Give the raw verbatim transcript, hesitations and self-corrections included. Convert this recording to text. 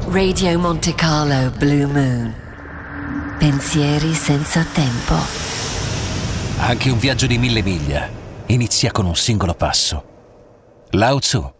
Radio Monte Carlo Blue Moon. Pensieri senza tempo. Anche un viaggio di mille miglia inizia con un singolo passo. Lao Tzu,